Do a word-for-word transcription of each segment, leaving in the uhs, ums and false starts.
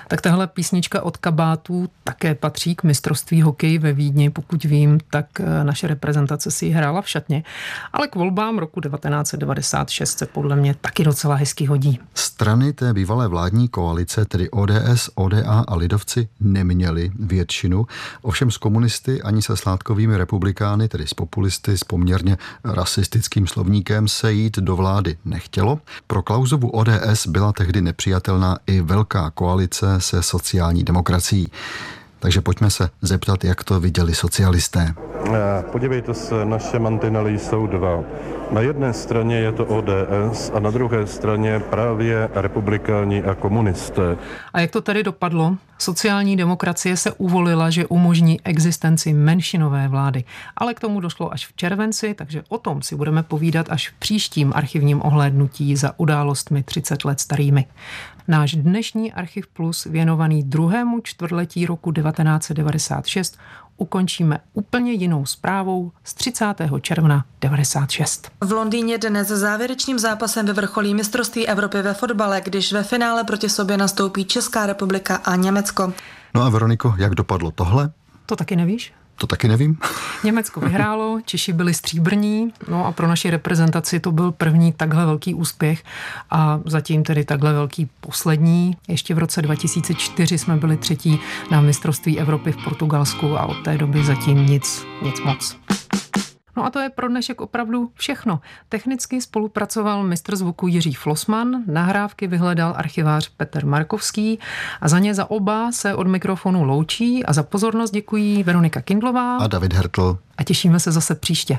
Tak tahle písnička od Kabátů také patří k mistrovství hokeji ve Vídni. Pokud vím, tak naše reprezentace si ji hrála v šatně. Ale k volbám roku devatenáct set devadesát šest se podle mě taky docela hezky hodí. Strany té bývalé vládní koalice, tedy O D S, O D A a lidovci, neměli většinu. Ovšem s komunisty ani se sládkovými republikány, tedy s populisty s poměrně rasistickým slovníkem, se jít do vlády nechtělo. Pro Klausovu O D S byla tehdy nepřijatelná i velká koalice se sociální demokracií. Takže pojďme se zeptat, jak to viděli socialisté. Podívejte se, naše mantinely jsou dva. Na jedné straně je to O D S a na druhé straně právě republikáni a komunisté. A jak to tady dopadlo? Sociální demokracie se uvolila, že umožní existenci menšinové vlády. Ale k tomu došlo až v červenci, takže o tom si budeme povídat až v příštím archivním ohlédnutí za událostmi třicet let starými. Náš dnešní Archiv Plus, věnovaný druhému čtvrtletí roku devatenáct set devadesát šest, ukončíme úplně jinou zprávou z třicátého června devadesát šest. V Londýně dnes závěrečným zápasem vyvrcholí mistrovství Evropy ve fotbale, když ve finále proti sobě nastoupí Česká republika a Německo. No a Veroniko, jak dopadlo tohle? To taky nevíš? To taky nevím. Německo vyhrálo, Češi byli stříbrní, no a pro naši reprezentaci to byl první takhle velký úspěch a zatím tedy takhle velký poslední. Ještě v roce dva tisíce čtyři jsme byli třetí na mistrovství Evropy v Portugalsku a od té doby zatím nic, nic moc. No a to je pro dnešek opravdu všechno. Technicky spolupracoval mistr zvuku Jiří Flossmann, nahrávky vyhledal archivář Petr Markovský a za ně za oba se od mikrofonu loučí a za pozornost děkují Veronika Kindlová a David Hertl. A těšíme se zase příště.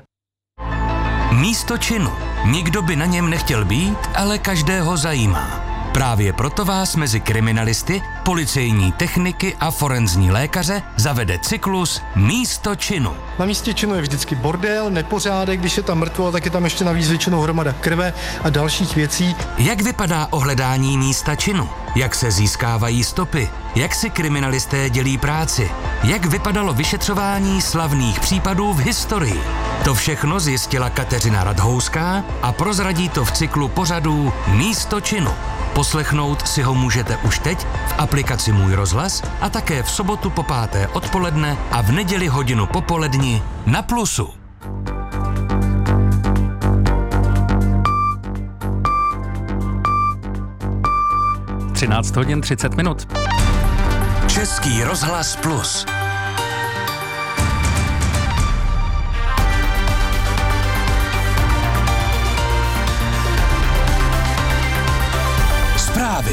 Místo činu. Nikdo by na něm nechtěl být, ale každého zajímá. Právě proto vás mezi kriminalisty, policejní techniky a forenzní lékaře zavede cyklus Místo činu. Na místě činu je vždycky bordel, nepořádek, když je tam mrtvo, tak je tam ještě navíc většinou hromada krve a dalších věcí. Jak vypadá ohledání místa činu? Jak se získávají stopy? Jak si kriminalisté dělí práci? Jak vypadalo vyšetřování slavných případů v historii? To všechno zjistila Kateřina Radhouská a prozradí to v cyklu pořadů Místo činu. Poslechnout si ho můžete už teď v aplikaci Můj rozhlas a také v sobotu po páté odpoledne a v neděli hodinu popoledni na Plusu. třináct hodin třicet minut. Český rozhlas Plus. Zprávy.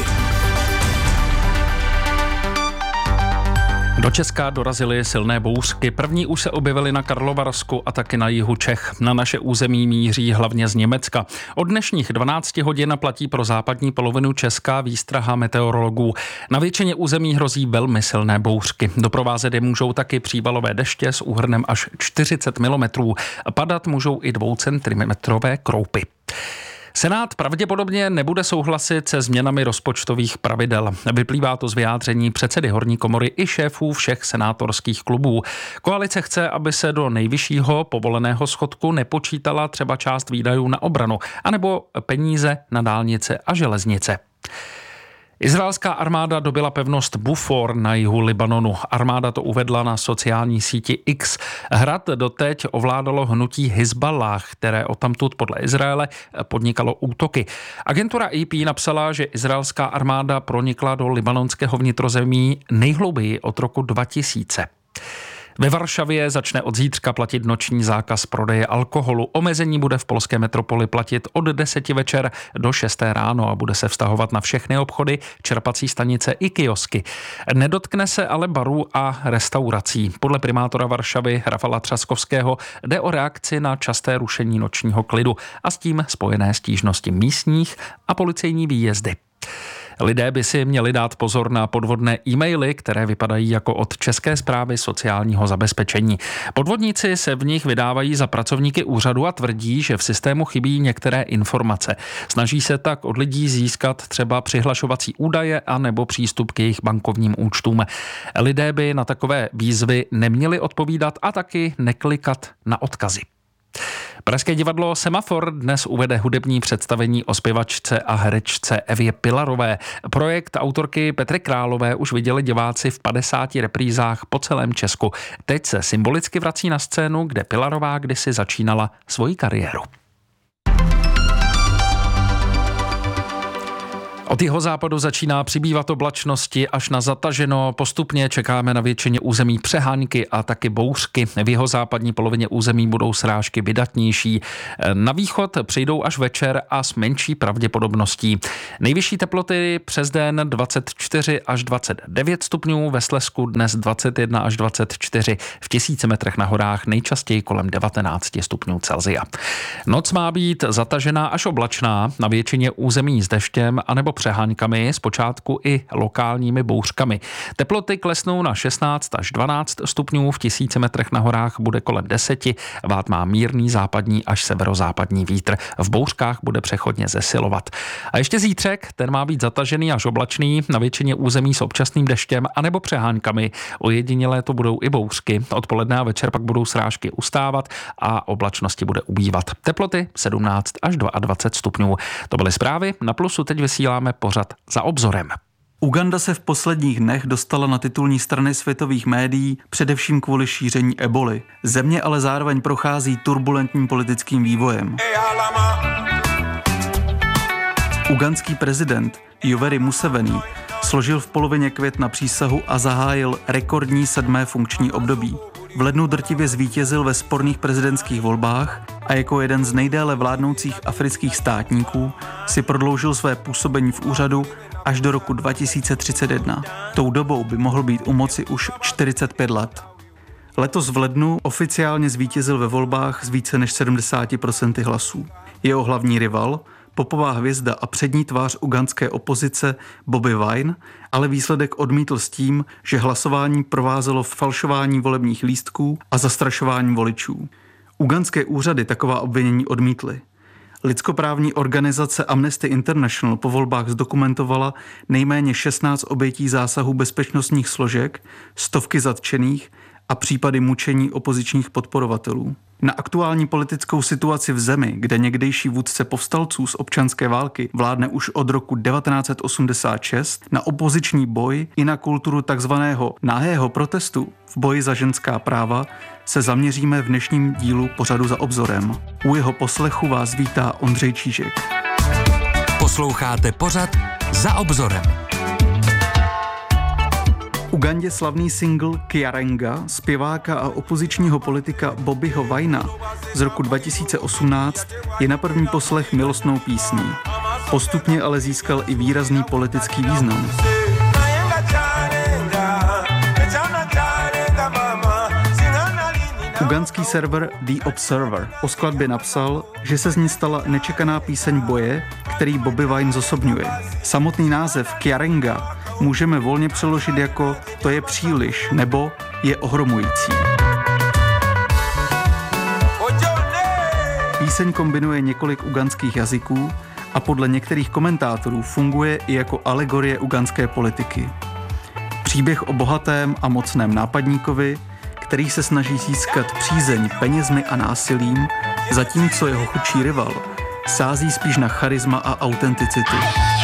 Do Česka dorazily silné bouřky. První už se objevily na Karlovarsku a taky na jihu Čech. Na naše území míří hlavně z Německa. Od dnešních dvanácti hodin platí pro západní polovinu Česka výstraha meteorologů. Na většině území hrozí velmi silné bouřky. Doprovázet je můžou taky přívalové deště s úhrnem až čtyřicet milimetrů. Padat můžou i dvoucentimetrové kroupy. Senát pravděpodobně nebude souhlasit se změnami rozpočtových pravidel. Vyplývá to z vyjádření předsedy horní komory i šéfů všech senátorských klubů. Koalice chce, aby se do nejvyššího povoleného schodku nepočítala třeba část výdajů na obranu, anebo peníze na dálnice a železnice. Izraelská armáda dobyla pevnost Bufor na jihu Libanonu. Armáda to uvedla na sociální síti X. Hrad doteď ovládalo hnutí Hizballah, které odtamtud podle Izraele podnikalo útoky. Agentura A P napsala, že izraelská armáda pronikla do libanonského vnitrozemí nejhlouběji od roku dva tisíce. Ve Varšavě začne od zítřka platit noční zákaz prodeje alkoholu. Omezení bude v polské metropoli platit od deseti večer do šesté ráno a bude se vztahovat na všechny obchody, čerpací stanice i kiosky. Nedotkne se ale barů a restaurací. Podle primátora Varšavy Rafala Třaskovského jde o reakci na časté rušení nočního klidu a s tím spojené stížnosti místních a policejní výjezdy. Lidé by si měli dát pozor na podvodné e-maily, které vypadají jako od České správy sociálního zabezpečení. Podvodníci se v nich vydávají za pracovníky úřadu a tvrdí, že v systému chybí některé informace. Snaží se tak od lidí získat třeba přihlašovací údaje a nebo přístup k jejich bankovním účtům. Lidé by na takové výzvy neměli odpovídat a taky neklikat na odkazy. Pražské divadlo Semafor dnes uvede hudební představení o zpěvačce a herečce Evě Pilarové. Projekt autorky Petry Králové už viděli diváci v padesáti reprízách po celém Česku. Teď se symbolicky vrací na scénu, kde Pilarová kdysi začínala svoji kariéru. Od jihozápadu začíná přibývat oblačnosti až na zataženo. Postupně čekáme na většině území přehánky a taky bouřky. V jihozápadní polovině území budou srážky vydatnější. Na východ přijdou až večer a s menší pravděpodobností. Nejvyšší teploty přes den dvacet čtyři až dvacet devět stupňů, ve Slezsku dnes dvacet jedna až dvacet čtyři, v tisíci metrech na horách nejčastěji kolem devatenáct stupňů Celsia. Noc má být zatažená až oblačná, na většině území s deštěm anebo přeháňkami, zpočátku i lokálními bouřkami. Teploty klesnou na šestnáct až dvanáct stupňů, v tisíci metrech na horách bude kolem deseti, vát má mírný západní až severozápadní vítr. V bouřkách bude přechodně zesilovat. A ještě zítřek, ten má být zatažený až oblačný, na většině území s občasným deštěm anebo přeháňkami. Ojedinělé to budou i bouřky. Odpoledne a večer pak budou srážky ustávat a oblačnosti bude ubývat. Teploty sedmnáct až dvacet dva stupňů. To byly zprávy, na Plusu teď vysíláme pořad Za obzorem. Uganda se v posledních dnech dostala na titulní strany světových médií především kvůli šíření eboly. Země ale zároveň prochází turbulentním politickým vývojem. Ugandský prezident Yoweri Museveni složil v polovině května přísahu a zahájil rekordní sedmé funkční období. V lednu drtivě zvítězil ve sporných prezidentských volbách a jako jeden z nejdéle vládnoucích afrických státníků si prodloužil své působení v úřadu až do roku dva tisíce třicet jedna. Tou dobou by mohl být u moci už čtyřicet pět let. Letos v lednu oficiálně zvítězil ve volbách z více než sedmdesát procent hlasů. Jeho hlavní rival, popová hvězda a přední tvář ugandské opozice Bobi Wine, ale výsledek odmítl s tím, že hlasování provázelo falšování volebních lístků a zastrašování voličů. Ugandské úřady taková obvinění odmítly. Lidskoprávní organizace Amnesty International po volbách zdokumentovala nejméně šestnáct obětí zásahů bezpečnostních složek, stovky zatčených a případy mučení opozičních podporovatelů. Na aktuální politickou situaci v zemi, kde někdejší vůdce povstalců z občanské války vládne už od roku devatenáct set osmdesát šest, na opoziční boj i na kulturu takzvaného nahého protestu v boji za ženská práva se zaměříme v dnešním dílu pořadu Za obzorem. U jeho poslechu vás vítá Ondřej Čížek. Posloucháte pořad Za obzorem. Ugandě slavný single Kyarenga zpěváka a opozičního politika Bobiho Winea z roku dva tisíce osmnáct je na první poslech milostnou písní. Postupně ale získal i výrazný politický význam. Ugandský server The Observer o skladbě napsal, že se z ní stala nečekaná píseň boje, který Bobi Wine zosobňuje. Samotný název Kyarenga můžeme volně přeložit jako to je příliš nebo je ohromující. Píseň kombinuje několik ugandských jazyků a podle některých komentátorů funguje i jako alegorie ugandské politiky. Příběh o bohatém a mocném nápadníkovi, který se snaží získat přízeň penězmi a násilím, zatímco jeho chudší rival sází spíš na charisma a autenticitu.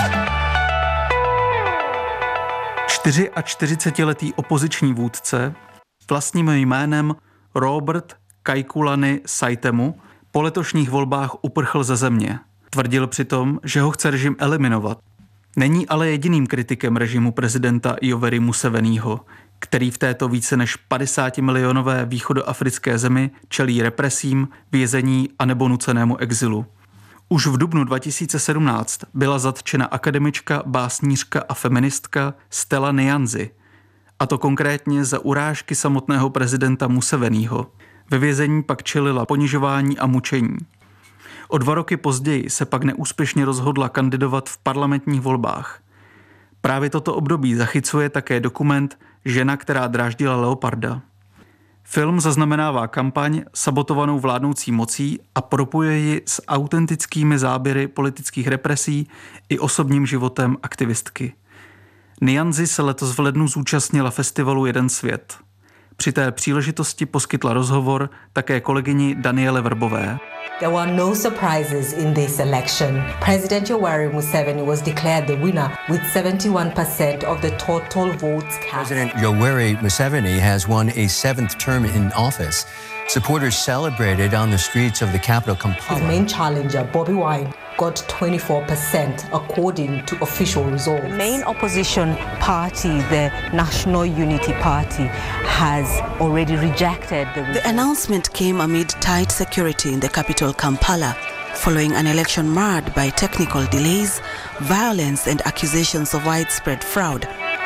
čtyřiačtyřicetiletý opoziční vůdce vlastním jménem Robert Kyagulanyi Saitemu po letošních volbách uprchl ze země. Tvrdil přitom, že ho chce režim eliminovat. Není ale jediným kritikem režimu prezidenta Yoweri Museveniho, který v této více než padesátimilionové východoafrické zemi čelí represím, vězení a nebo nucenému exilu. Už v dubnu dva tisíce sedmnáct byla zatčena akademička, básnířka a feministka Stella Nyanzi, a to konkrétně za urážky samotného prezidenta Museveniho. Ve vězení pak čelila ponižování a mučení. O dva roky později se pak neúspěšně rozhodla kandidovat v parlamentních volbách. Právě toto období zachycuje také dokument Žena, která dráždila leoparda. Film zaznamenává kampaň sabotovanou vládnoucí mocí a propojuje ji s autentickými záběry politických represí i osobním životem aktivistky. Nyanzi se letos v lednu zúčastnila festivalu Jeden svět. Při té příležitosti poskytla rozhovor také kolegyni Daniele Vrbové. There were no surprises in this election. President Yoweri Museveni was declared the winner with seventy-one percent of the total votes cast. President Yoweri Museveni has won a seventh term in office. Supporters celebrated on the streets of the capital, Kampala. His main challenger, Bobi Wine, got twenty-four percent according to official results. The main opposition party, the National Unity Party, has already rejected the results. The announcement came amid tight security in the capital, Kampala, following an election marred by technical delays, violence and accusations of widespread fraud.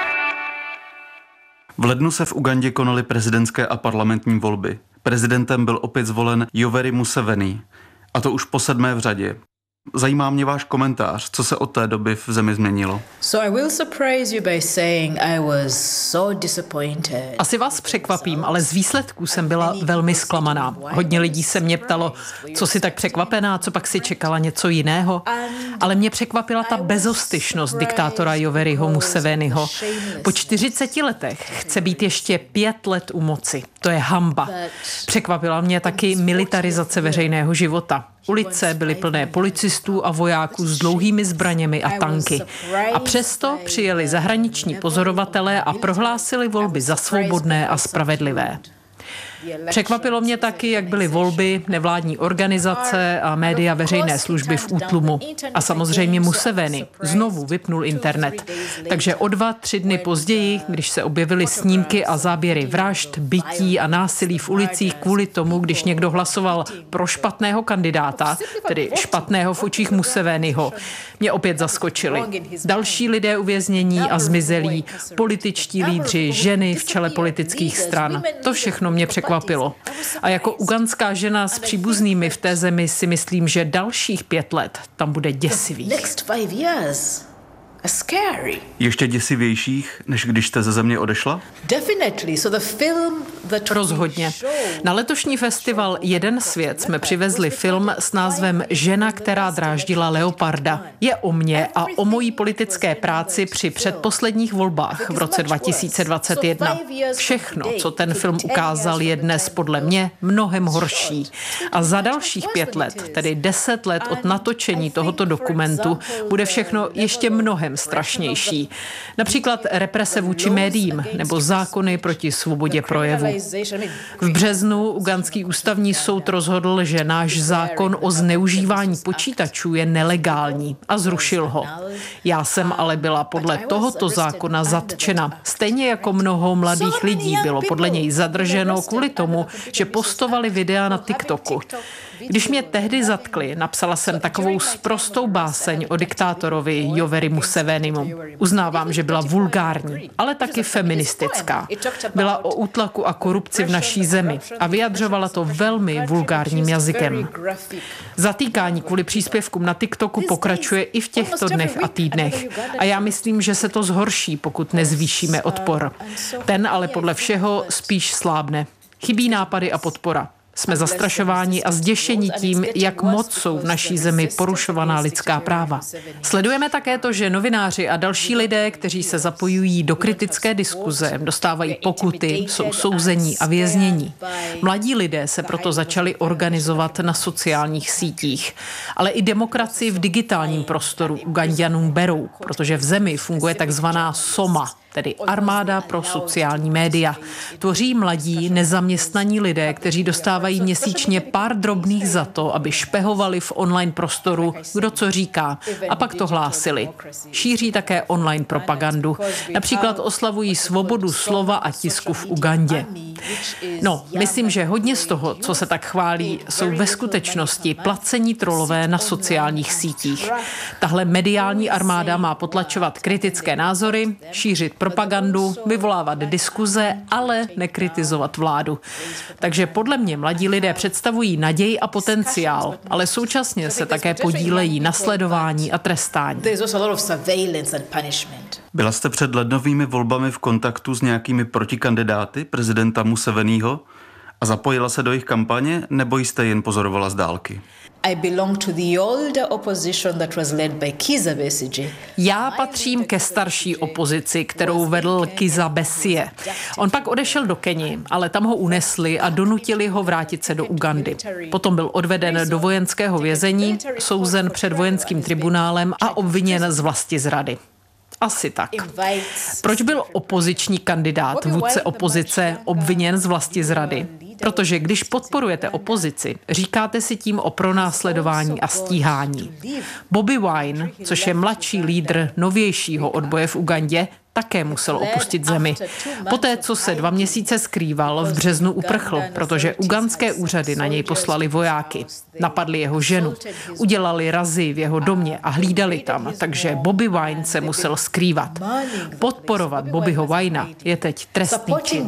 V lednu se v Ugandě konaly prezidentské a parlamentní volby. Prezidentem byl opět zvolen Yoweri Museveni, a to už po sedmé v řadě. Zajímá mě váš komentář, co se od té doby v zemi změnilo. So I will surprise you by saying I was so disappointed. Asi vás překvapím, ale z výsledků jsem byla velmi zklamaná. Hodně lidí se mě ptalo, co si tak překvapená, co pak si čekala něco jiného. Ale mě překvapila ta bezostyšnost diktátora Yoweriho Museveniho. Po čtyřiceti letech chce být ještě pět let u moci. To je hanba. Překvapila mě taky militarizace veřejného života. Ulice byly plné policistů a vojáků s dlouhými zbraněmi a tanky. A přesto přijeli zahraniční pozorovatelé a prohlásili volby za svobodné a spravedlivé. Překvapilo mě taky, jak byly volby, nevládní organizace a média veřejné služby v útlumu. A samozřejmě Museveni znovu vypnul internet. Takže o dva, tři dny později, když se objevily snímky a záběry vražd, bytí a násilí v ulicích kvůli tomu, když někdo hlasoval pro špatného kandidáta, tedy špatného v očích Museveniho, mě opět zaskočili. Další lidé uvěznění a zmizelí, političtí lídři, ženy v čele politických stran. To všechno mě překvapilo. A jako ugandská žena s příbuznými v té zemi si myslím, že dalších pět let tam bude děsivých. Ještě děsivějších, než když jste ze země odešla? Rozhodně. Na letošní festival Jeden svět jsme přivezli film s názvem Žena, která dráždila leoparda. Je o mně a o mojí politické práci při předposledních volbách v roce dva tisíce dvacet jedna. Všechno, co ten film ukázal, je dnes podle mě mnohem horší. A za dalších pět let, tedy deset let od natočení tohoto dokumentu, bude všechno ještě mnohem strašnější. Například represe vůči médiím nebo zákony proti svobodě projevu. V březnu ugandský ústavní soud rozhodl, že náš zákon o zneužívání počítačů je nelegální a zrušil ho. Já jsem ale byla podle tohoto zákona zatčena. Stejně jako mnoho mladých lidí bylo podle něj zadrženo kvůli tomu, že postovali videa na TikToku. Když mě tehdy zatkli, napsala jsem takovou sprostou báseň o diktátorovi Yoweri Musevenimu. Uznávám, že byla vulgární, ale taky feministická. Byla o útlaku a korupci v naší zemi a vyjadřovala to velmi vulgárním jazykem. Zatýkání kvůli příspěvkům na TikToku pokračuje i v těchto dnech a týdnech. A já myslím, že se to zhorší, pokud nezvýšíme odpor. Ten ale podle všeho spíš slábne. Chybí nápady a podpora. Jsme zastrašováni a zděšení tím, jak moc jsou v naší zemi porušovaná lidská práva. Sledujeme také to, že novináři a další lidé, kteří se zapojují do kritické diskuze, dostávají pokuty, jsou souzení a věznění. Mladí lidé se proto začali organizovat na sociálních sítích. Ale i demokracii v digitálním prostoru Uganďanům berou, protože v zemi funguje takzvaná SOMA, tedy Armáda pro sociální média. Tvoří mladí, nezaměstnaní lidé, kteří dostávají měsíčně pár drobných za to, aby špehovali v online prostoru, kdo co říká, a pak to hlásili. Šíří také online propagandu. Například oslavují svobodu slova a tisku v Ugandě. No, myslím, že hodně z toho, co se tak chválí, jsou ve skutečnosti placení trolové na sociálních sítích. Tahle mediální armáda má potlačovat kritické názory, šířit propagandu, vyvolávat diskuze, ale nekritizovat vládu. Takže podle mě mladí lidé představují naději a potenciál, ale současně se také podílejí na sledování a trestání. Byla jste před lednovými volbami v kontaktu s nějakými protikandidáty prezidenta Museveniho? A zapojila se do jejich kampaně, nebo jste jen pozorovala z dálky? I belong to the older opposition that was led by Kizza Besigye. Já patřím ke starší opozici, kterou vedl Kizza Besigye. On pak odešel do Keni, ale tam ho unesli a donutili ho vrátit se do Ugandy. Potom byl odveden do vojenského vězení, souzen před vojenským tribunálem a obviněn z vlastizrady. Asi tak. Proč byl opoziční kandidát, vůdce opozice, obviněn z vlastizrady? Protože když podporujete opozici, říkáte si tím o pronásledování a stíhání. Bobby Wine, což je mladší lídr novějšího odboje v Ugandě, také musel opustit zemi. Poté, co se dva měsíce skrýval, v březnu uprchl, protože ugandské úřady na něj poslali vojáky. Napadli jeho ženu, udělali razy v jeho domě a hlídali tam, takže Bobby Wine se musel skrývat. Podporovat Bobbyho Winea je teď trestný čin.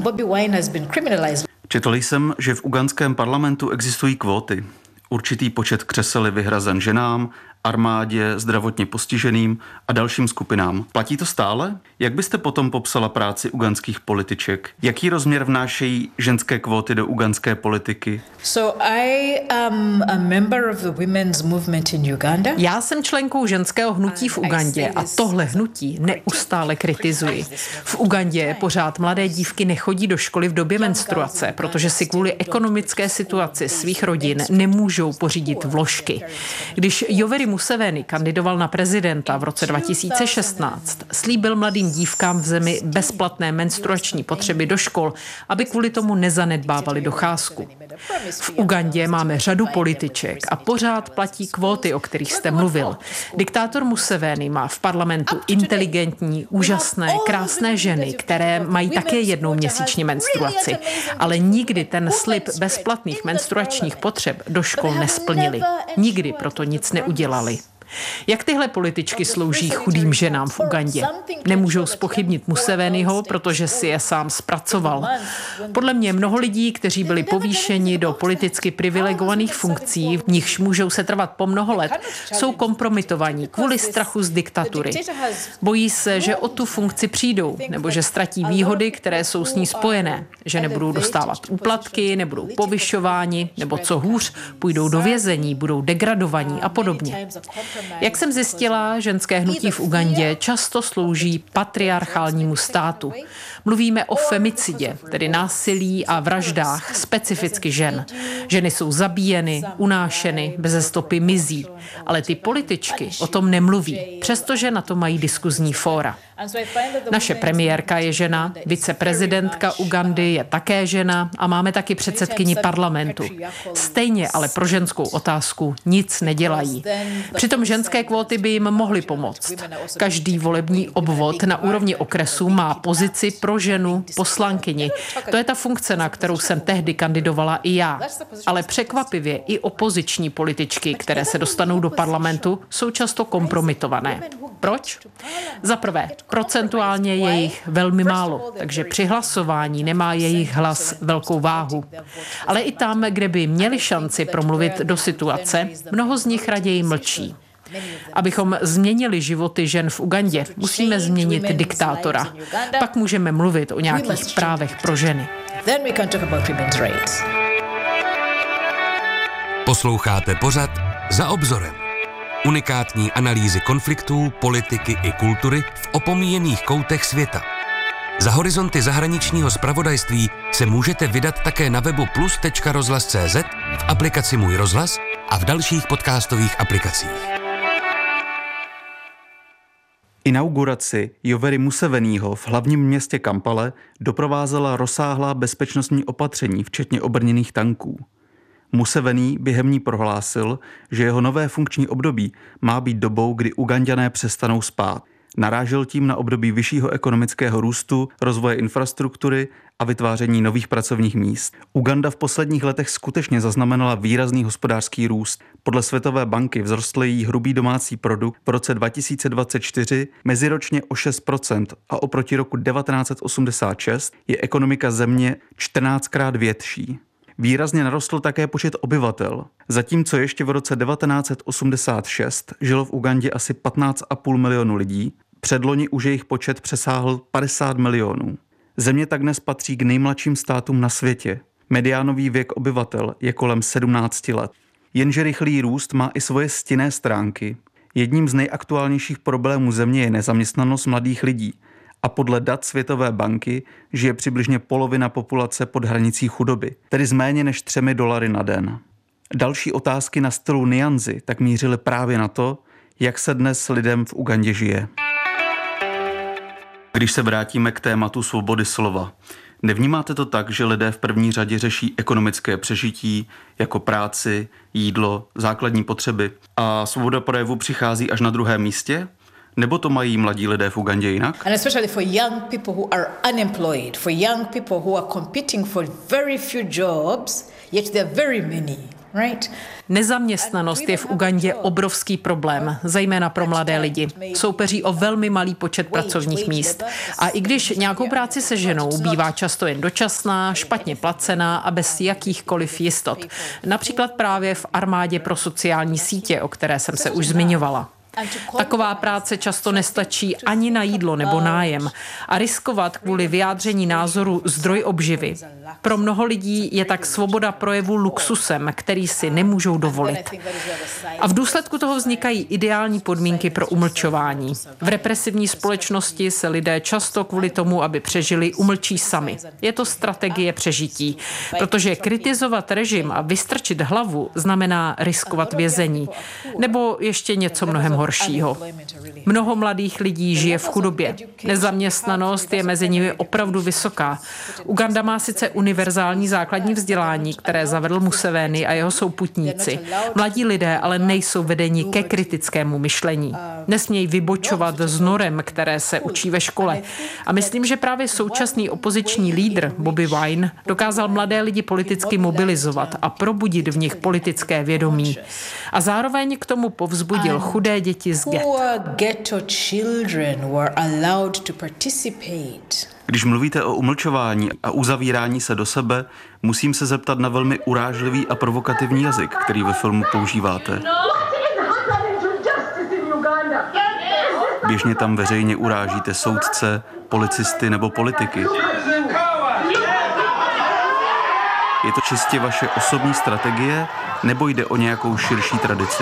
Četl jsem, že v ugandském parlamentu existují kvóty. Určitý počet křesel je vyhrazen ženám, armádě, zdravotně postiženým a dalším skupinám. Platí to stále? Jak byste potom popsala práci ugandských političek? Jaký rozměr vnášejí ženské kvóty do ugandské politiky? So I am a member of the women's movement in Uganda. Já jsem členkou ženského hnutí v Ugandě a tohle hnutí neustále kritizuji. V Ugandě pořád mladé dívky nechodí do školy v době menstruace, protože si kvůli ekonomické situaci svých rodin nemůžou pořídit vložky. Když Yoweri Museveni kandidoval na prezidenta v roce dva tisíce šestnáct, slíbil mladým dívkám v zemi bezplatné menstruační potřeby do škol, aby kvůli tomu nezanedbávali docházku. V Ugandě máme řadu političek a pořád platí kvóty, o kterých jste mluvil. Diktátor Museveni má v parlamentu inteligentní, úžasné, krásné ženy, které mají také jednou měsíčně menstruaci. Ale nikdy ten slib bezplatných menstruačních potřeb do škol nesplnili. Nikdy proto nic neudělali. Jak tyhle političky slouží chudým ženám v Ugandě? Nemůžou zpochybnit Museveniho, protože si je sám zpracoval. Podle mě mnoho lidí, kteří byli povýšeni do politicky privilegovaných funkcí, v nichž můžou se trvat po mnoho let, jsou kompromitovaní kvůli strachu z diktatury. Bojí se, že o tu funkci přijdou, nebo že ztratí výhody, které jsou s ní spojené, že nebudou dostávat úplatky, nebudou povyšováni, nebo co hůř, půjdou do vězení, budou degradovaní a podobně. Jak jsem zjistila, ženské hnutí v Ugandě často slouží patriarchálnímu státu. Mluvíme o femicidě, tedy násilí a vraždách specificky žen. Ženy jsou zabíjeny, unášeny, beze stopy mizí. Ale ty političky o tom nemluví, přestože na to mají diskuzní fóra. Naše premiérka je žena, viceprezidentka Ugandy je také žena a máme taky předsedkyni parlamentu. Stejně ale pro ženskou otázku nic nedělají. Přitom ženské kvóty by jim mohly pomoct. Každý volební obvod na úrovni okresu má pozici pro ženu poslankyni. To je ta funkce, na kterou jsem tehdy kandidovala i já. Ale překvapivě i opoziční političky, které se dostanou do parlamentu, jsou často kompromitované. Proč? Za prvé, procentuálně je jich velmi málo, takže při hlasování nemá jejich hlas velkou váhu. Ale i tam, kde by měli šanci promluvit do situace, mnoho z nich raději mlčí. Abychom změnili životy žen v Ugandě, musíme změnit diktátora. Pak můžeme mluvit o nějakých právech pro ženy. Posloucháte pořad Za obzorem. Unikátní analýzy konfliktů, politiky i kultury v opomíjených koutech světa. Za horizonty zahraničního zpravodajství se můžete vydat také na webu plus tečka rozhlas tečka cé zet, v aplikaci Můj rozhlas a v dalších podcastových aplikacích. Inauguraci Yoweri Museveniho v hlavním městě Kampale doprovázela rozsáhlá bezpečnostní opatření, včetně obrněných tanků. Museveni během ní prohlásil, že jeho nové funkční období má být dobou, kdy Uganďané přestanou spát. Narážel tím na období vyššího ekonomického růstu, rozvoje infrastruktury a vytváření nových pracovních míst. Uganda v posledních letech skutečně zaznamenala výrazný hospodářský růst. Podle Světové banky vzrostl její hrubý domácí produkt v roce dva tisíce dvacet čtyři meziročně o šest procent a oproti roku devatenáct set osmdesát šest je ekonomika země čtrnáctkrát větší. Výrazně narostl také počet obyvatel. Zatímco ještě v roce devatenáct set osmdesát šest žilo v Ugandě asi patnáct a půl milionu lidí, předloni už jejich počet přesáhl padesát milionů. Země tak dnes patří k nejmladším státům na světě. Mediánový věk obyvatel je kolem sedmnáct let. Jenže rychlý růst má i svoje stinné stránky. Jedním z nejaktuálnějších problémů země je nezaměstnanost mladých lidí a podle dat Světové banky žije přibližně polovina populace pod hranicí chudoby, tedy z méně než třemi dolary na den. Další otázky na stylu Nianzy tak mířily právě na to, jak se dnes lidem v Ugandě žije. Když se vrátíme k tématu svobody slova, nevnímáte to tak, že lidé v první řadě řeší ekonomické přežití, jako práci, jídlo, základní potřeby a svoboda projevu přichází až na druhém místě? Nebo to mají mladí lidé v Ugandě jinak? And especially for young people who are unemployed, for young people who are competing for very few jobs, yet there are very many. Right. Nezaměstnanost je v Ugandě obrovský problém, zejména pro mladé lidi. Soupeří o velmi malý počet pracovních míst. A i když nějakou práci seženou, bývá často jen dočasná, špatně placená a bez jakýchkoliv jistot. Například právě v armádě pro sociální sítě, o které jsem se už zmiňovala. Taková práce často nestačí ani na jídlo nebo nájem a riskovat kvůli vyjádření názoru zdroj obživy. Pro mnoho lidí je tak svoboda projevu luxusem, který si nemůžou dovolit. A v důsledku toho vznikají ideální podmínky pro umlčování. V represivní společnosti se lidé často kvůli tomu, aby přežili, umlčí sami. Je to strategie přežití, protože kritizovat režim a vystrčit hlavu znamená riskovat vězení. Nebo ještě něco mnohem horšího. Horšího. Mnoho mladých lidí žije v chudobě. Nezaměstnanost je mezi nimi opravdu vysoká. Uganda má sice univerzální základní vzdělání, které zavedl Museveni a jeho souputníci. Mladí lidé ale nejsou vedeni ke kritickému myšlení. Nesmějí vybočovat z norem, které se učí ve škole. A myslím, že právě současný opoziční lídr Bobi Wine dokázal mladé lidi politicky mobilizovat a probudit v nich politické vědomí. A zároveň k tomu povzbudil chudé děti z get. Když mluvíte o umlčování a uzavírání se do sebe, musím se zeptat na velmi urážlivý a provokativní jazyk, který ve filmu používáte. Běžně tam veřejně urážíte soudce, policisty nebo politiky. Je to čistě vaše osobní strategie, nebo jde o nějakou širší tradici?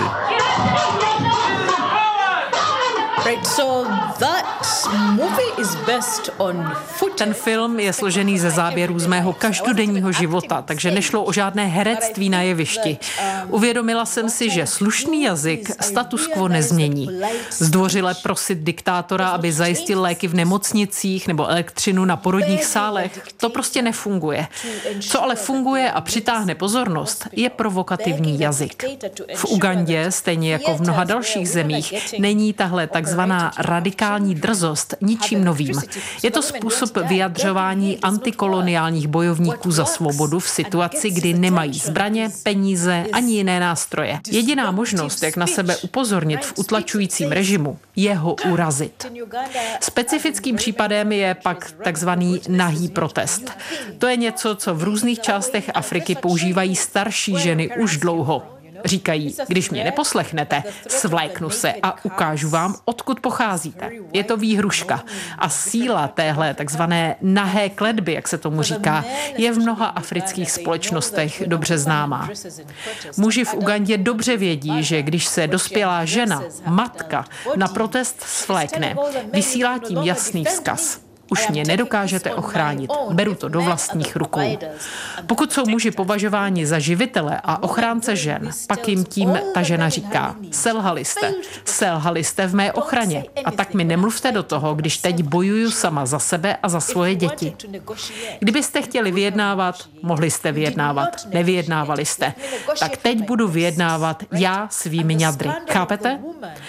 Ten film je složený ze záběrů z mého každodenního života, takže nešlo o žádné herectví na jevišti. Uvědomila jsem si, že slušný jazyk status quo nezmění. Zdvořile prosit diktátora, aby zajistil léky v nemocnicích nebo elektřinu na porodních sálech, to prostě nefunguje. Co ale funguje a přitáhne pozornost, je provokativní jazyk. V Ugandě, stejně jako v mnoha dalších zemích, není tahle takzvaná radikální drzost ničím novým. Je to způsob vyjadřování antikoloniálních bojovníků za svobodu v situaci, kdy nemají zbraně, peníze ani jiné nástroje. Jediná možnost, jak na sebe upozornit v utlačujícím režimu, je ho urazit. Specifickým případem je pak takzvaný nahý protest. To je něco, co v různých částech Afriky používají starší ženy už dlouho. Říkají, když mě neposlechnete, svléknu se a ukážu vám, odkud pocházíte. Je to výhruška. A síla téhle takzvané nahé kletby, jak se tomu říká, je v mnoha afrických společnostech dobře známá. Muži v Ugandě dobře vědí, že když se dospělá žena, matka, na protest svlékne, vysílá tím jasný vzkaz. Už mě nedokážete ochránit, beru to do vlastních rukou. Pokud jsou muži považováni za živitele a ochránce žen, pak jim tím ta žena říká, selhali jste, selhali jste v mé ochraně a tak mi nemluvte do toho, když teď bojuju sama za sebe a za svoje děti. Kdybyste chtěli vyjednávat, mohli jste vyjednávat, nevyjednávali jste. Tak teď budu vyjednávat já svými ňadry. Chápete?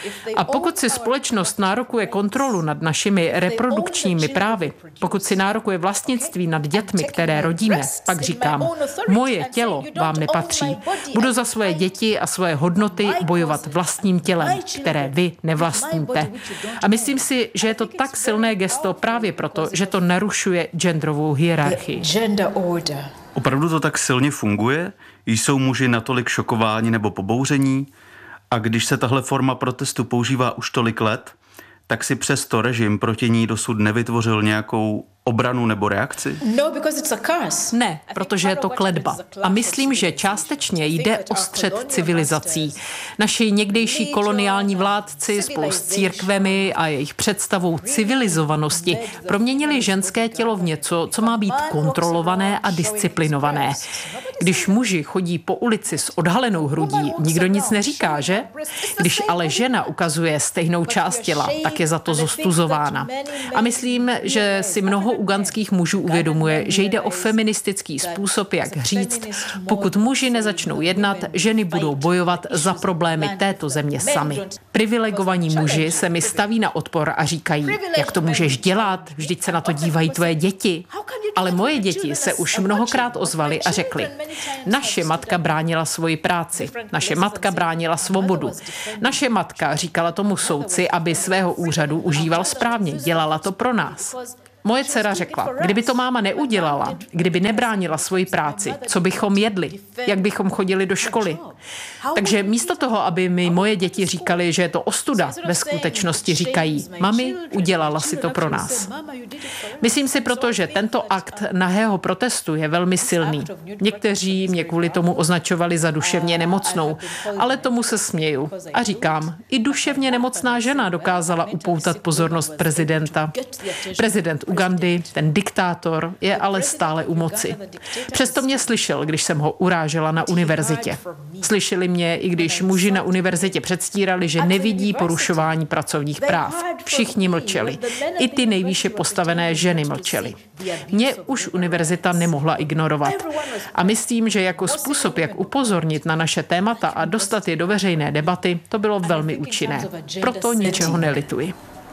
A pokud si společnost nárokuje kontrolu nad našimi reprodukčními právy, pokud si nárokuje vlastnictví nad dětmi, které rodíme, pak říkám, moje tělo vám nepatří. Budu za svoje děti a svoje hodnoty bojovat vlastním tělem, které vy nevlastníte. A myslím si, že je to tak silné gesto právě proto, že to narušuje genderovou hierarchii. Opravdu to tak silně funguje? Jsou muži natolik šokováni nebo pobouření? A když se tahle forma protestu používá už tolik let, tak si přesto režim proti ní dosud nevytvořil nějakou obranu nebo reakci? Ne, protože je to kletba. A myslím, že částečně jde o střet civilizací. Naši někdejší koloniální vládci spolu s církvemi a jejich představou civilizovanosti proměnili ženské tělo v něco, co má být kontrolované a disciplinované. Když muži chodí po ulici s odhalenou hrudí, nikdo nic neříká, že? Když ale žena ukazuje stejnou část těla, tak je za to zostuzována. A myslím, že si mnoho ugandských mužů uvědomuje, že jde o feministický způsob, jak říct, pokud muži nezačnou jednat, ženy budou bojovat za problémy této země sami. Privilegovaní muži se mi staví na odpor a říkají, jak to můžeš dělat, vždyť se na to dívají tvoje děti. Ale moje děti se už mnohokrát ozvaly a řekly, naše matka bránila svoji práci, naše matka bránila svobodu. Naše matka říkala tomu soudci, aby svého úřadu užíval správně, dělala to pro nás. Moje dcera řekla, kdyby to máma neudělala, kdyby nebránila svoji práci, co bychom jedli, jak bychom chodili do školy. Takže místo toho, aby mi moje děti říkali, že je to ostuda, ve skutečnosti říkají, mami, udělala si to pro nás. Myslím si proto, že tento akt nahého protestu je velmi silný. Někteří mě kvůli tomu označovali za duševně nemocnou, ale tomu se směju a říkám, i duševně nemocná žena dokázala upoutat pozornost prezidenta. Prezident Ugandy, ten diktátor, je ale stále u moci. Přesto mě slyšel, když jsem ho urážela na univerzitě. Slyšeli mě, i když muži na univerzitě předstírali, že nevidí porušování pracovních práv. Všichni mlčeli. I ty nejvýše postavené ženy mlčely. Mě už univerzita nemohla ignorovat. A myslím, že jako způsob, jak upozornit na naše témata a dostat je do veřejné debaty, to bylo velmi účinné. Proto ničeho nelituji.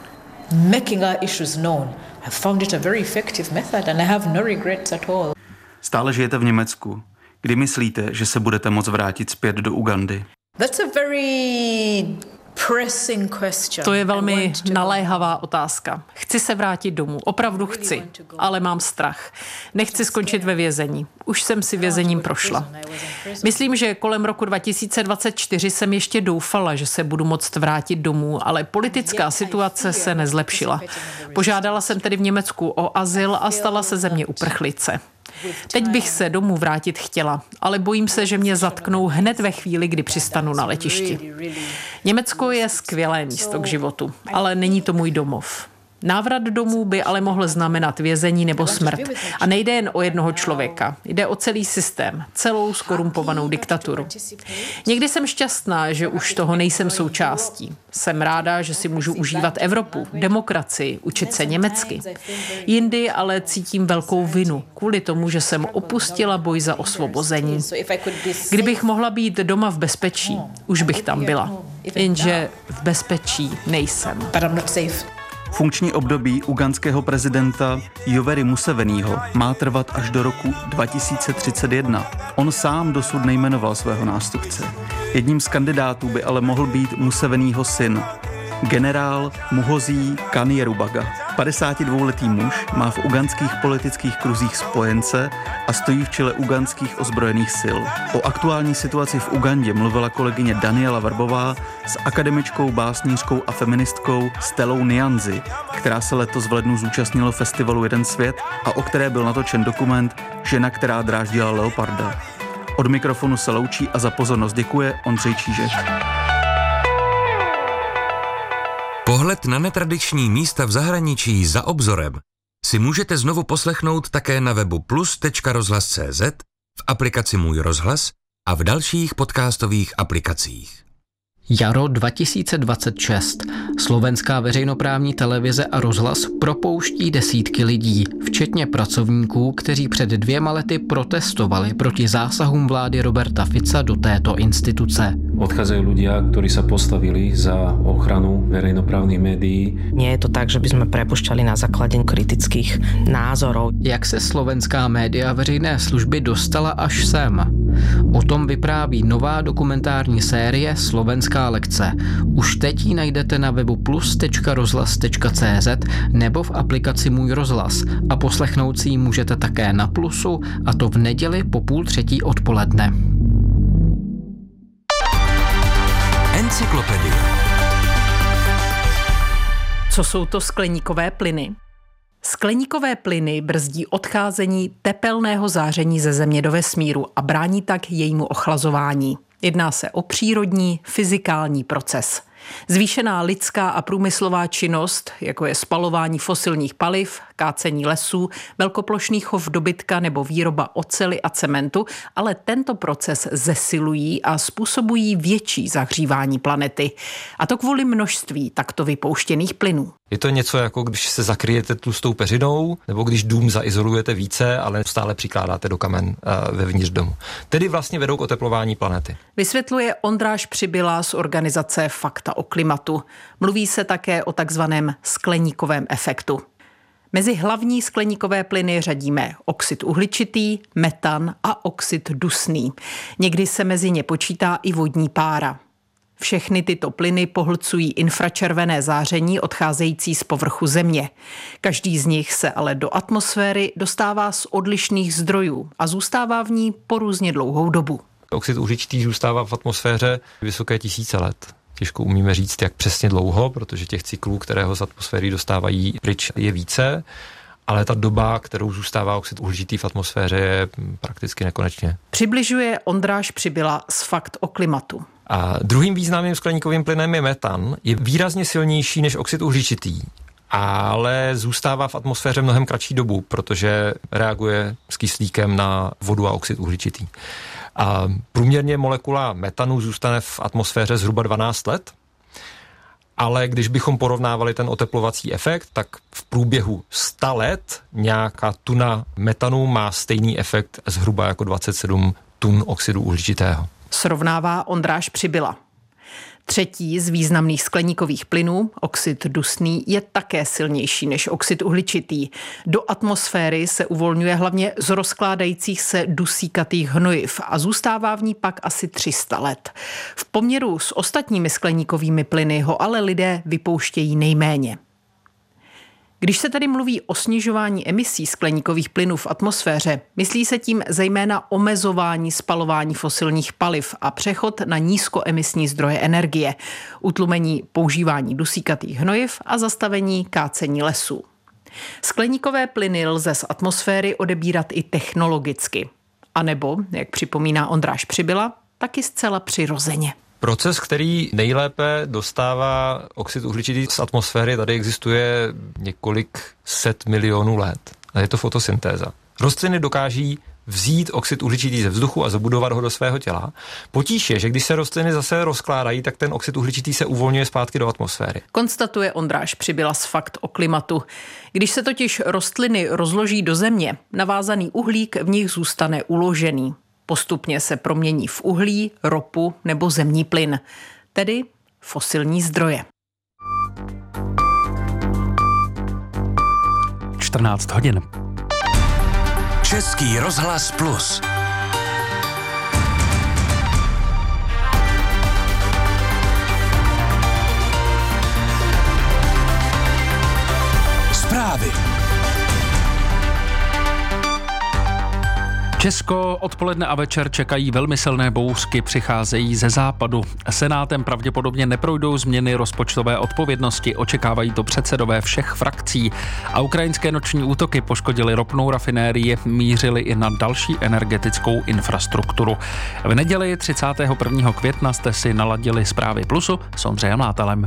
Making our issues known. I found it a very effective method and I have no regrets at all. Stále žijete v Německu. Kdy myslíte, že se budete moct vrátit zpět do Ugandy? That's a very pressing question. To je velmi naléhavá otázka. Chci se vrátit domů, opravdu chci, ale mám strach. Nechci skončit ve vězení. Už jsem si vězením prošla. Myslím, že kolem roku dva tisíce dvacet čtyři jsem ještě doufala, že se budu moct vrátit domů, ale politická situace se nezlepšila. Požádala jsem tedy v Německu o azyl a stala se ze mě uprchlice. Teď bych se domů vrátit chtěla, ale bojím se, že mě zatknou hned ve chvíli, kdy přistanu na letišti. Německo je skvělé místo k životu, ale není to můj domov. Návrat domů by ale mohl znamenat vězení nebo smrt. A nejde jen o jednoho člověka. Jde o celý systém, celou skorumpovanou diktaturu. Někdy jsem šťastná, že už toho nejsem součástí. Jsem ráda, že si můžu užívat Evropu, demokracii, učit se německy. Jindy ale cítím velkou vinu kvůli tomu, že jsem opustila boj za osvobození. Kdybych mohla být doma v bezpečí, už bych tam byla. Jenže v bezpečí nejsem. Funkční období ugandského prezidenta Yoweri Museveního má trvat až do roku dva tisíce třicet jedna. On sám dosud nejmenoval svého nástupce. Jedním z kandidátů by ale mohl být Museveního syn, generál Muhoozi Kainerugaba. padesátidvouletý muž má v ugandských politických kruzích spojence a stojí v čele ugandských ozbrojených sil. O aktuální situaci v Ugandě mluvila kolegyně Daniela Vrbová s akademičkou, básnířkou a feministkou Stellou Nyanzi, která se letos v lednu zúčastnila festivalu Jeden svět a o které byl natočen dokument Žena, která dráždila leoparda. Od mikrofonu se loučí a za pozornost děkuje Ondřej Čížek. Pohled na netradiční místa v zahraničí za obzorem si můžete znovu poslechnout také na webu plus tečka rozhlas tečka cé zet, v aplikaci Můj rozhlas a v dalších podcastových aplikacích. Jaro dva tisíce dvacet šest. Slovenská veřejnoprávní televize a rozhlas propouští desítky lidí, včetně pracovníků, kteří před dvěma lety protestovali proti zásahům vlády Roberta Fica do této instituce. Odchádzajú ľudia, ktorí sa postavili za ochranu verejnoprávnych médií. Nie je to tak, že by sme prepušťali na základe kritických názorov. Jak se slovenská média veřejné služby dostala až sem? O tom vypráví nová dokumentární série Slovenská lekce. Už teď ji najdete na webu plus tečka rozhlas tečka cé zet nebo v aplikaci Můj rozhlas a poslechnout si ji můžete také na Plusu, a to v neděli po půl třetí odpoledne. Encyklopedie. Co jsou to skleníkové plyny? Skleníkové plyny brzdí odcházení tepelného záření ze Země do vesmíru a brání tak jejímu ochlazování. Jedná se o přírodní, fyzikální proces. Zvýšená lidská a průmyslová činnost, jako je spalování fosilních paliv, kácení lesů, velkoplošný chov dobytka nebo výroba oceli a cementu, ale tento proces zesilují a způsobují větší zahřívání planety. A to kvůli množství takto vypouštěných plynů. Je to něco jako když se zakryjete tlustou peřinou, nebo když dům zaizolujete více, ale stále přikládáte do kamen vevnitř domu. Tedy vlastně vedou k oteplování planety. Vysvětluje Ondráš Přibyla z organizace Fakta o klimatu. Mluví se také o takzvaném skleníkovém efektu. Mezi hlavní skleníkové plyny řadíme oxid uhličitý, metan a oxid dusný. Někdy se mezi ně počítá i vodní pára. Všechny tyto plyny pohlcují infračervené záření odcházející z povrchu Země. Každý z nich se ale do atmosféry dostává z odlišných zdrojů a zůstává v ní po různě dlouhou dobu. Oxid uhličitý zůstává v atmosféře vysoké tisíce let. Těžko umíme říct, jak přesně dlouho, protože těch cyklů, které ho z atmosféry dostávají pryč, je více, ale ta doba, kterou zůstává oxid uhličitý v atmosféře, je prakticky nekonečně. Přibližuje Ondráš Přibyla z Fakt o klimatu. A druhým významným skleníkovým plynem je metan. Je výrazně silnější než oxid uhličitý, ale zůstává v atmosféře mnohem kratší dobu, protože reaguje s kyslíkem na vodu a oxid uhličitý. A průměrně molekula metanu zůstane v atmosféře zhruba dvanáct let, ale když bychom porovnávali ten oteplovací efekt, tak v průběhu sto let nějaká tuna metanu má stejný efekt zhruba jako dvacet sedm tun oxidu uhličitého. Srovnává Ondráš Přibyla. Třetí z významných skleníkových plynů, oxid dusný, je také silnější než oxid uhličitý. Do atmosféry se uvolňuje hlavně z rozkládajících se dusíkatých hnojiv a zůstává v ní pak asi tři sta let. V poměru s ostatními skleníkovými plyny ho ale lidé vypouštějí nejméně. Když se tady mluví o snižování emisí skleníkových plynů v atmosféře, myslí se tím zejména omezování spalování fosilních paliv a přechod na nízkoemisní zdroje energie, utlumení používání dusíkatých hnojiv a zastavení kácení lesů. Skleníkové plyny lze z atmosféry odebírat i technologicky. A nebo, jak připomíná Ondráš Přibyla, taky zcela přirozeně. Proces, který nejlépe dostává oxid uhličitý z atmosféry, tady existuje několik set milionů let. A je to fotosyntéza. Rostliny dokáží vzít oxid uhličitý ze vzduchu a zabudovat ho do svého těla. Potíž je, že když se rostliny zase rozkládají, tak ten oxid uhličitý se uvolňuje zpátky do atmosféry. Konstatuje Ondráš Přibyla z Fakt o klimatu. Když se totiž rostliny rozloží do země, navázaný uhlík v nich zůstane uložený. Postupně se promění v uhlí, ropu nebo zemní plyn, tedy fosilní zdroje. čtrnáct hodin. Český rozhlas Plus. Zprávy. Česko odpoledne a večer čekají velmi silné bouřky, přicházejí ze západu. Senátem pravděpodobně neprojdou změny rozpočtové odpovědnosti, očekávají to předsedové všech frakcí. A ukrajinské noční útoky poškodily ropnou rafinérii, mířily i na další energetickou infrastrukturu. V neděli třicátého prvního května jste si naladili Zprávy Plusu s Ondřejem Látalem.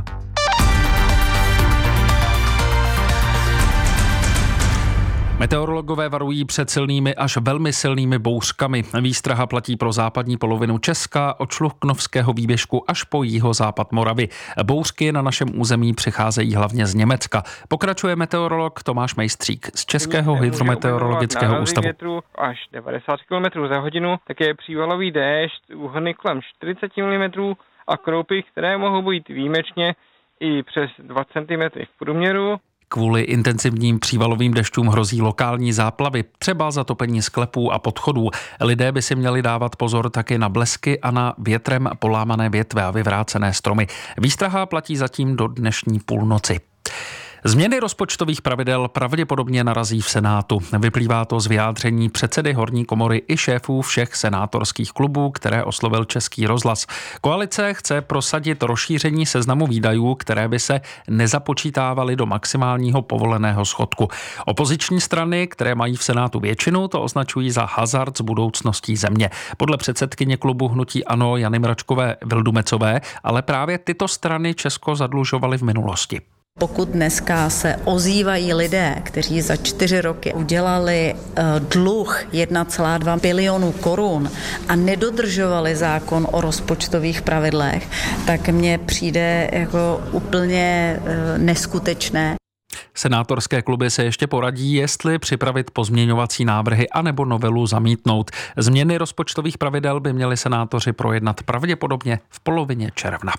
Meteorologové varují před silnými až velmi silnými bouřkami. Výstraha platí pro západní polovinu Česka od Šluknovského výběžku až po jihozápad Moravy. Bouřky na našem území přicházejí hlavně z Německa. Pokračuje meteorolog Tomáš Mejstřík z Českého hydrometeorologického ústavu. Větru až devadesát kilometrů za hodinu, také přívalový déšť, úhrny kolem čtyřicet milimetrů a kroupy, které mohou být výjimečně i přes dva centimetry v průměru. Kvůli intenzivním přívalovým dešťům hrozí lokální záplavy, třeba zatopení sklepů a podchodů. Lidé by si měli dávat pozor taky na blesky a na větrem polámané větve a vyvrácené stromy. Výstraha platí zatím do dnešní půlnoci. Změny rozpočtových pravidel pravděpodobně narazí v Senátu. Vyplývá to z vyjádření předsedy horní komory i šéfů všech senátorských klubů, které oslovil Český rozhlas. Koalice chce prosadit rozšíření seznamu výdajů, které by se nezapočítávaly do maximálního povoleného schodku. Opoziční strany, které mají v Senátu většinu, to označují za hazard s budoucností země. Podle předsedkyně klubu hnutí ANO Jany Mračkové Vildumecové, ale právě tyto strany Česko zadlužovaly v minulosti. Pokud dneska se ozývají lidé, kteří za čtyři roky udělali dluh jedna celá dva bilionu korun a nedodržovali zákon o rozpočtových pravidlech, tak mně přijde jako úplně neskutečné. Senátorské kluby se ještě poradí, jestli připravit pozměňovací návrhy anebo novelu zamítnout. Změny rozpočtových pravidel by měli senátoři projednat pravděpodobně v polovině června.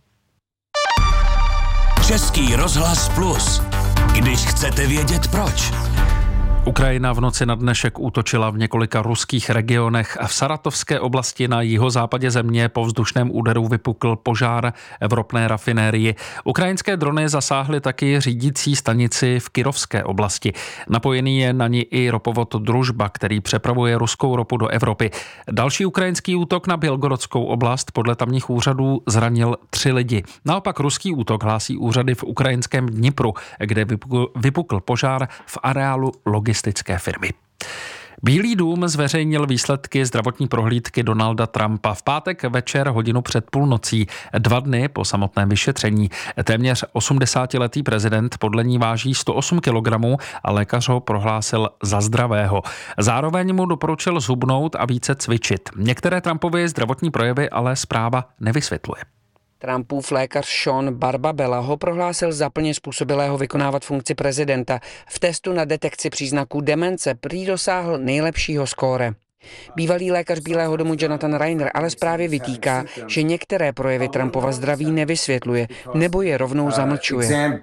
Český rozhlas Plus. Když chcete vědět proč. Ukrajina v noci na dnešek útočila v několika ruských regionech a v Saratovské oblasti na jihozápadě země po vzdušném úderu vypukl požár v ropné rafinérii. Ukrajinské drony zasáhly taky řídící stanici v Kyrovské oblasti. Napojený je na ní i ropovod Družba, který přepravuje ruskou ropu do Evropy. Další ukrajinský útok na Bělgorodskou oblast podle tamních úřadů zranil tři lidi. Naopak ruský útok hlásí úřady v ukrajinském Dnipru, kde vypukl, vypukl požár v areálu logistiky firmy. Bílý dům zveřejnil výsledky zdravotní prohlídky Donalda Trumpa v pátek večer hodinu před půlnocí, dva dny po samotném vyšetření. Téměř osmdesátiletý prezident podle ní váží sto osm kilogramů a lékař ho prohlásil za zdravého. Zároveň mu doporučil zhubnout a více cvičit. Některé Trumpovy zdravotní projevy ale zpráva nevysvětluje. Trumpův lékař Sean Barbabella ho prohlásil za plně způsobilého vykonávat funkci prezidenta. V testu na detekci příznaků demence prý dosáhl nejlepšího skóre. Bývalý lékař Bílého domu Jonathan Reiner ale zprávě vytýká, že některé projevy Trumpova zdraví nevysvětluje nebo je rovnou zamlčuje.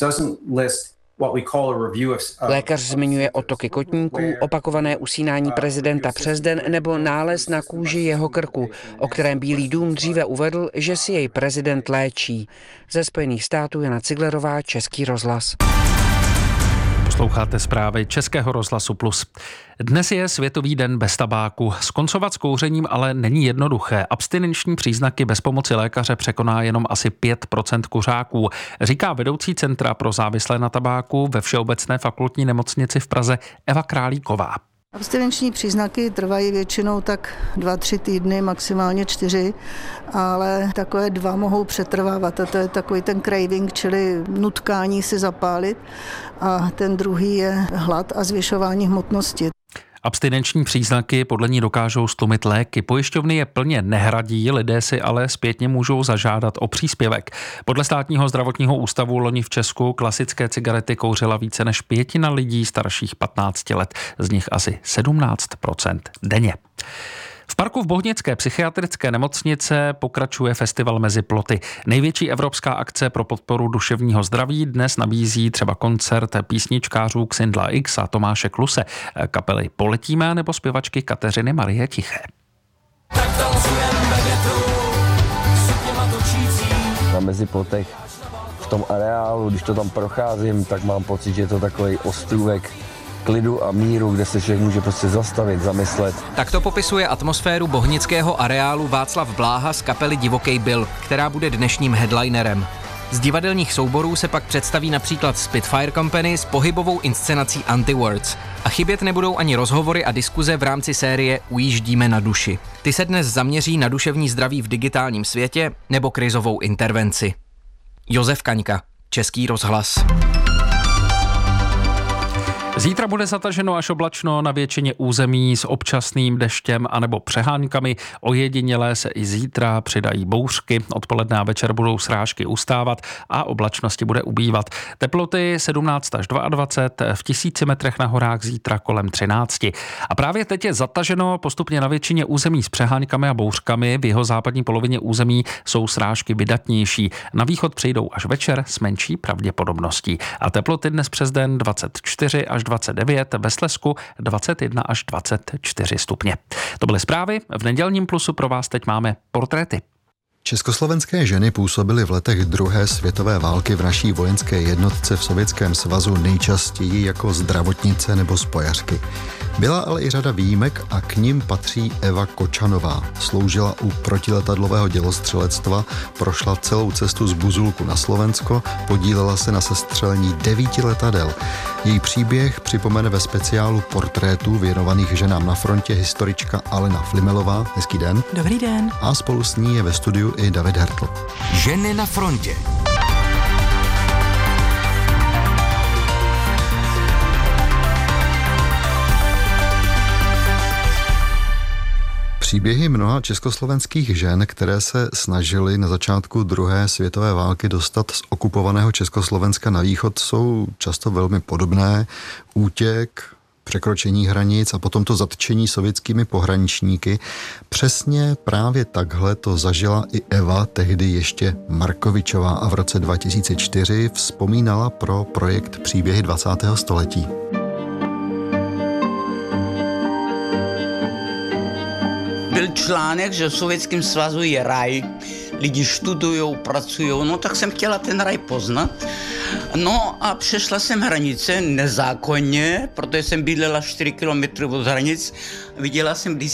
Lékař zmiňuje otoky kotníků, opakované usínání prezidenta přes den nebo nález na kůži jeho krku, o kterém Bílý dům dříve uvedl, že si jej prezident léčí. Ze Spojených států Jana Ciglerová, Český rozhlas. Posloucháte zprávy Českého rozhlasu Plus. Dnes je Světový den bez tabáku. Skoncovat s kouřením ale není jednoduché. Abstinenční příznaky bez pomoci lékaře překoná jenom asi pět procent kuřáků, říká vedoucí Centra pro závislé na tabáku ve Všeobecné fakultní nemocnici v Praze Eva Králíková. Abstinenční příznaky trvají většinou tak dva, tři týdny, maximálně čtyři, ale takové dva mohou přetrvávat a to je takový ten craving, čili nutkání si zapálit a ten druhý je hlad a zvyšování hmotnosti. Abstinenční příznaky podle ní dokážou stlumit léky. Pojišťovny je plně nehradí, lidé si ale zpětně můžou zažádat o příspěvek. Podle Státního zdravotního ústavu loni v Česku klasické cigarety kouřila více než pětina lidí starších patnácti let, z nich asi sedmnáct procent denně. V parku v Bohnické psychiatrické nemocnice pokračuje festival Mezi ploty. Největší evropská akce pro podporu duševního zdraví dnes nabízí třeba koncert písničkářů Xindla X a Tomáše Kluse, kapely Poletíme nebo zpěvačky Kateřiny Marie Tiché. Na Mezi plotech v tom areálu, když to tam procházím, tak mám pocit, že je to takový ostrůvek klidu a míru, kde se člověk může prostě zastavit, zamyslet. Tak to popisuje atmosféru bohnického areálu Václav Bláha z kapely Divokej Bill, která bude dnešním headlinerem. Z divadelních souborů se pak představí například Spitfire Company s pohybovou inscenací Anti-Words. A chybět nebudou ani rozhovory a diskuze v rámci série Ujíždíme na duši. Ty se dnes zaměří na duševní zdraví v digitálním světě nebo krizovou intervenci. Josef Kaňka, Český rozhlas. Zítra bude zataženo až oblačno na většině území s občasným deštěm anebo přeháňkami. Ojedinělé se i zítra přidají bouřky. Odpoledne a večer budou srážky ustávat a oblačnosti bude ubývat. Teploty sedmnáct až dvacet dva, v tisíci metrech na horách zítra kolem třináct. A právě teď je zataženo postupně na většině území s přeháňkami a bouřkami. V jeho západní polovině území jsou srážky vydatnější. Na východ přijdou až večer s menší pravděpodobností. A teploty dnes přes den dvacet čtyři až dvacet devět, ve Slezsku dvacet jedna až dvacet čtyři stupně. To byly zprávy. V nedělním Plusu pro vás teď máme portréty. Československé ženy působily v letech druhé světové války v naší vojenské jednotce v Sovětském svazu nejčastěji jako zdravotnice nebo spojařky. Byla ale i řada výjimek a k nim patří Eva Kočanová. Sloužila u protiletadlového dělostřelectva, prošla celou cestu z Buzulku na Slovensko, podílela se na sestřelení devíti letadel. Její příběh připomene ve speciálu portrétů věnovaných ženám na frontě historička Alena Flimelová. Hezký den. Dobrý den. A spolu s ní je ve studiu i David Hertl. Ženy na frontě. Příběhy mnoha československých žen, které se snažily na začátku druhé světové války dostat z okupovaného Československa na východ, jsou často velmi podobné. Útěk, překročení hranic a potom to zatčení sovětskými pohraničníky. Přesně právě takhle to zažila i Eva, tehdy ještě Markovičová, a v roce dva tisíce čtyři vzpomínala pro projekt Příběhy dvacátého století. Byl článek, že v Sovětském svazu je raj, lidi študujou, pracují, no tak jsem chtěla ten raj poznat. No a přešla jsem hranice nezákonně, protože jsem bydlela čtyři kilometry od hranic. Viděla jsem, když